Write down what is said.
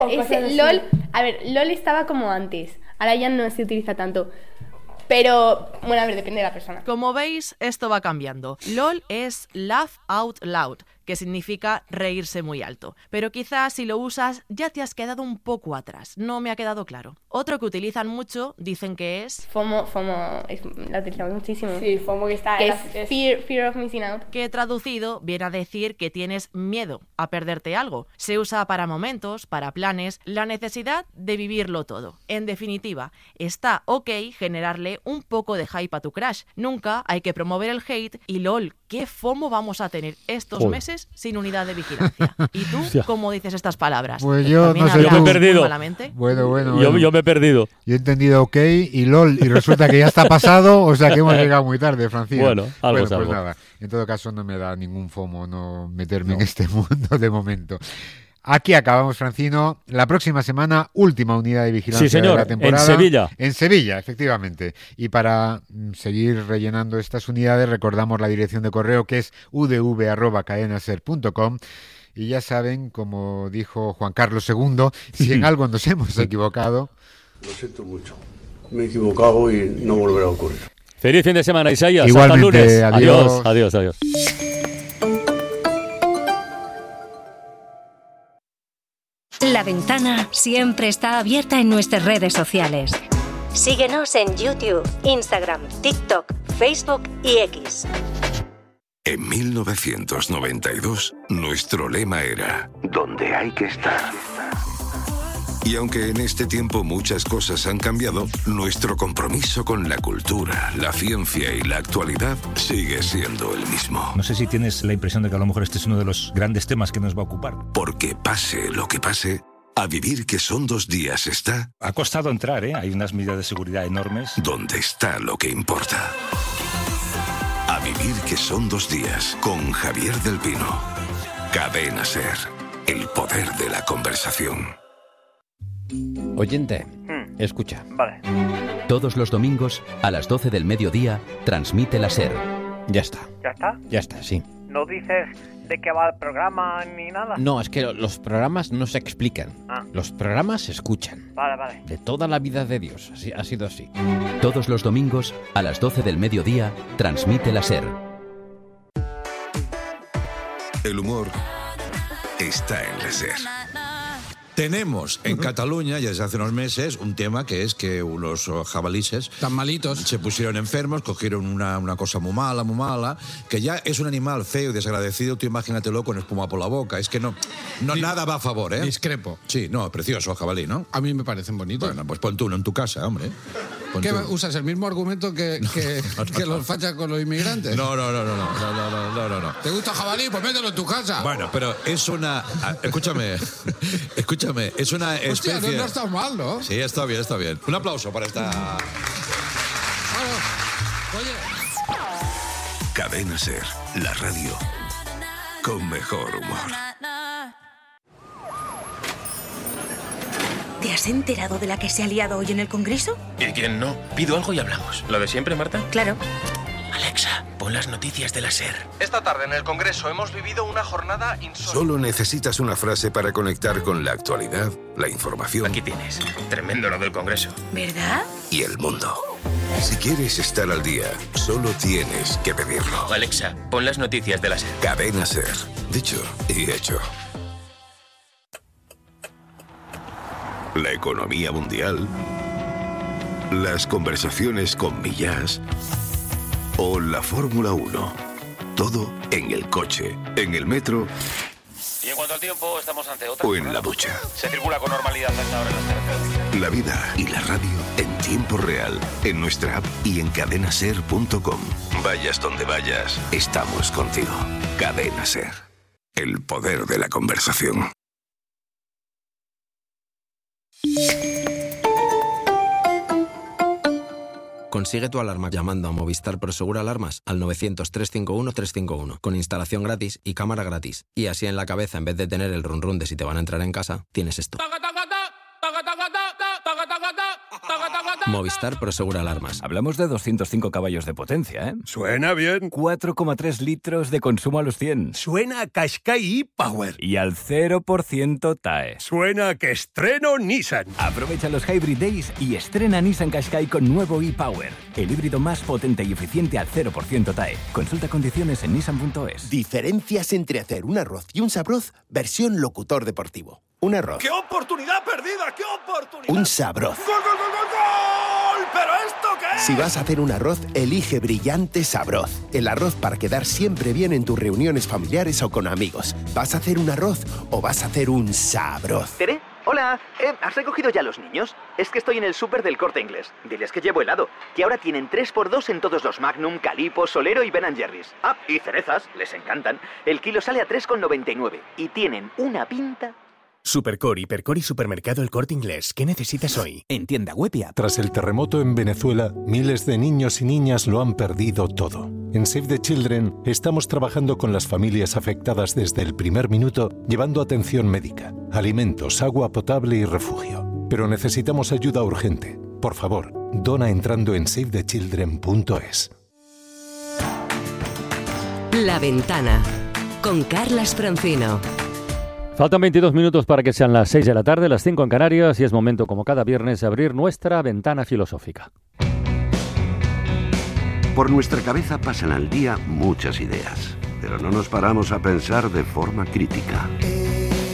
LOL, a ver, LOL estaba como antes, ahora ya no se utiliza tanto. Pero, bueno, a ver, depende de la persona. Como veis, esto va cambiando. LOL es Laugh Out Loud, que significa reírse muy alto. Pero quizás si lo usas ya te has quedado un poco atrás. No me ha quedado claro. Otro que utilizan mucho, dicen que es... FOMO, la utilizamos muchísimo. Sí, FOMO que está... Que es fear of missing out. Que traducido viene a decir que tienes miedo a perderte algo. Se usa para momentos, para planes, la necesidad de vivirlo todo. En definitiva, está ok generarle un poco de hype a tu crush. Nunca hay que promover el hate y LOL, ¿qué FOMO vamos a tener estos meses sin unidad de vigilancia? ¿Y tú cómo dices estas palabras? Pues yo no sé, yo me he perdido. Bueno. Yo me he perdido. Yo he entendido ok y LOL y resulta que ya está pasado, o sea que hemos llegado muy tarde, Francina. Bueno, algo. Pues nada, en todo caso no me da ningún FOMO no meterme en este mundo de momento. Aquí acabamos, Francino. La próxima semana, última unidad de vigilancia de la temporada. En Sevilla. En Sevilla, efectivamente. Y para seguir rellenando estas unidades, recordamos la dirección de correo que es udv@cadenaser.com. Y ya saben, como dijo Juan Carlos II, si en algo nos hemos equivocado... Lo siento mucho. Me he equivocado y no volverá a ocurrir. Feliz fin de semana, Isaías. Igualmente, hasta el lunes. Adiós. La Ventana siempre está abierta en nuestras redes sociales. Síguenos en YouTube, Instagram, TikTok, Facebook y X. En 1992, nuestro lema era «Donde hay que estar». Y aunque en este tiempo muchas cosas han cambiado, nuestro compromiso con la cultura, la ciencia y la actualidad sigue siendo el mismo. No sé si tienes la impresión de que a lo mejor este es uno de los grandes temas que nos va a ocupar. Porque pase lo que pase, a vivir que son 2 días está... Ha costado entrar, ¿eh? Hay unas medidas de seguridad enormes. Donde está lo que importa. A vivir que son 2 días, con Javier del Pino. Cadena SER, el poder de la conversación. Oyente, escucha. Vale. Todos los domingos, a las 12 del mediodía, transmite la SER. Ya está. ¿Ya está? Ya está, sí. ¿No dices de qué va el programa ni nada? No, es que los programas no se explican. Los programas se escuchan. Vale. De toda la vida de Dios. Así, ha sido así. Todos los domingos, a las 12 del mediodía, transmite la SER. El humor está en la SER. Tenemos en Cataluña, ya desde hace unos meses, un tema que es que unos jabalíes tan malitos se pusieron enfermos, cogieron una cosa muy mala, que ya es un animal feo y desagradecido. Tú imagínatelo con espuma por la boca. Es que no nada va a favor, ¿eh? Discrepo. Sí, no, precioso jabalí, ¿no? A mí me parecen bonitos. Bueno, pues pon tú uno en tu casa, hombre. ¿Qué usas? ¿El mismo argumento que los fachas con los inmigrantes? No. ¿Te gusta jabalí? Pues mételo en tu casa. Bueno, pero es una... Escúchame, es una especie... Hostia, no está mal, ¿no? Sí, está bien. Un aplauso para esta... Bueno, oye... Cadena SER, la radio con mejor humor. ¿Te has enterado de la que se ha liado hoy en el Congreso? ¿Y quién no? Pido algo y hablamos. ¿Lo de siempre, Marta? Claro. Alexa, pon las noticias de la SER. Esta tarde en el Congreso hemos vivido una jornada insólita. Solo necesitas una frase para conectar con la actualidad, la información. Aquí tienes. Tremendo lo del Congreso. ¿Verdad? Y el mundo. Si quieres estar al día, solo tienes que pedirlo. Alexa, pon las noticias de la SER. Cadena SER. Dicho y hecho. La economía mundial, las conversaciones con Millás o la Fórmula 1. Todo en el coche, en el metro Y en cuanto al tiempo, estamos ante otra... o en la ducha. Se circula con normalidad hasta ahora en las carreteras. La vida y la radio en tiempo real, en nuestra app y en cadenaser.com. Vayas donde vayas, estamos contigo. Cadena SER. El poder de la conversación. Consigue tu alarma llamando a Movistar Prosegur Alarmas al 900-351-351 con instalación gratis y cámara gratis. Y así en la cabeza, en vez de tener el run run de si te van a entrar en casa, tienes esto. Movistar Prosegura Alarmas. Hablamos de 205 caballos de potencia, ¿eh? Suena bien. 4,3 litros de consumo a los 100. Suena a Qashqai e-Power. Y al 0% TAE. Suena a que estreno Nissan. Aprovecha los Hybrid Days y estrena Nissan Qashqai con nuevo e-Power. El híbrido más potente y eficiente al 0% TAE. Consulta condiciones en nissan.es. Diferencias entre hacer un arroz y un sabroz, versión locutor deportivo. Un arroz. ¡Qué oportunidad perdida! ¡Qué oportunidad! Un sabroz. ¡Gol, gol, gol, gol, gol! ¿Pero esto qué es? Si vas a hacer un arroz, elige Brillante Sabroz. El arroz para quedar siempre bien en tus reuniones familiares o con amigos. ¿Vas a hacer un arroz o vas a hacer un sabroz? ¿Tere? Hola, ¿has recogido ya a los niños? Es que estoy en el súper del Corte Inglés. Diles que llevo helado, que ahora tienen 3x2 en todos los Magnum, Calippo, Solero y Ben & Jerry's. Ah, y cerezas, les encantan. El kilo sale a 3,99 y tienen una pinta... Supercor, Hipercor y Supermercado El Corte Inglés. ¿Qué necesitas hoy? En tienda web y app. Tras el terremoto en Venezuela, miles de niños y niñas lo han perdido todo. En Save the Children estamos trabajando con las familias afectadas desde el primer minuto, llevando atención médica, alimentos, agua potable y refugio. Pero necesitamos ayuda urgente. Por favor, dona entrando en savethechildren.es. La Ventana, con Carlas Francino. Faltan 22 minutos para que sean las 6 de la tarde, las 5 en Canarias, y es momento, como cada viernes, de abrir nuestra ventana filosófica. Por nuestra cabeza pasan al día muchas ideas, pero no nos paramos a pensar de forma crítica.